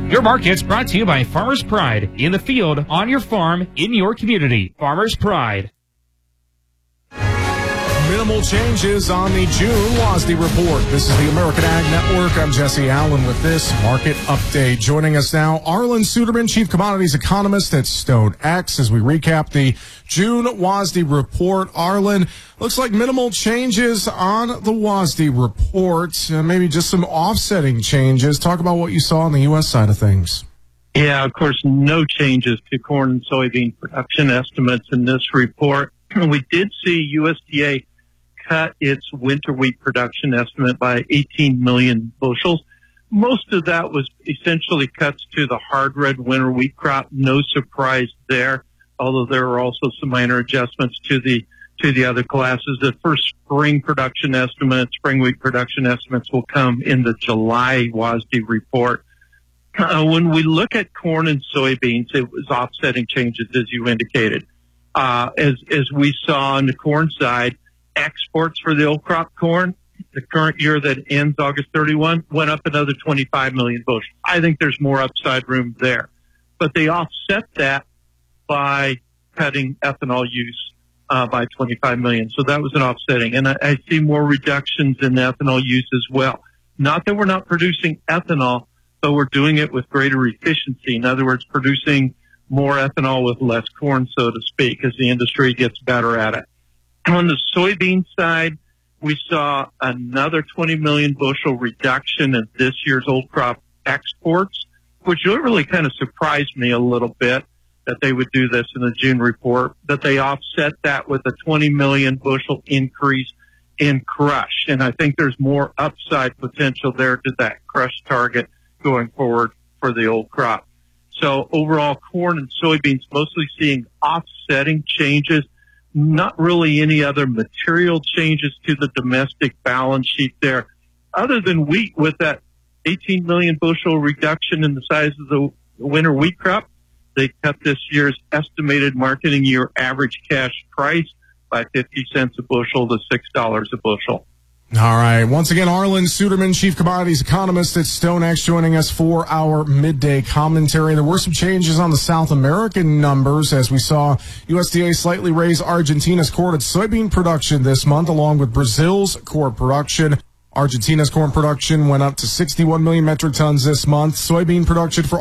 Your market's brought to you by Farmers Pride. In the field, on your farm, in your community. Farmers Pride. Minimal changes on the June WASDE report. This is the American Ag Network. I'm Jesse Allen with this market update. Joining us now, Arlan Suderman, Chief Commodities Economist at StoneX, as we recap the June WASDE report. Arlan, looks like minimal changes on the WASDE report, maybe just some offsetting changes. Talk about what you saw on the U.S. side of things. Yeah, of course, no changes to corn and soybean production estimates in this report. We did see USDA cut its winter wheat production estimate by 18 million bushels. Most of that was essentially cuts to the hard red winter wheat crop. No surprise there, although there were also some minor adjustments to the other classes. The first spring production estimates, spring wheat production estimates, will come in the July WASDE report. When we look at corn and soybeans, it was offsetting changes, as you indicated. As we saw on the corn side, exports for the old crop corn, the current year that ends August 31, went up another 25 million bushels. I think there's more upside room there. But they offset that by cutting ethanol use by 25 million. So that was an offsetting. And I see more reductions in ethanol use as well. Not that we're not producing ethanol, but we're doing it with greater efficiency. In other words, producing more ethanol with less corn, so to speak, as the industry gets better at it. On the soybean side, we saw another 20 million bushel reduction in this year's old crop exports, which really kind of surprised me a little bit that they would do this in the June report, that they offset that with a 20 million bushel increase in crush. And I think there's more upside potential there to that crush target going forward for the old crop. So overall, corn and soybeans mostly seeing offsetting changes. Not really any other material changes to the domestic balance sheet there, other than wheat with that 18 million bushel reduction in the size of the winter wheat crop. They cut this year's estimated marketing year average cash price by 50 cents a bushel to $6 a bushel. All right. Once again, Arlan Suderman, Chief Commodities Economist at StoneX, joining us for our midday commentary. There were some changes on the South American numbers as we saw USDA slightly raise Argentina's corn and soybean production this month, along with Brazil's corn production. Argentina's corn production went up to 61 million metric tons this month. Soybean production for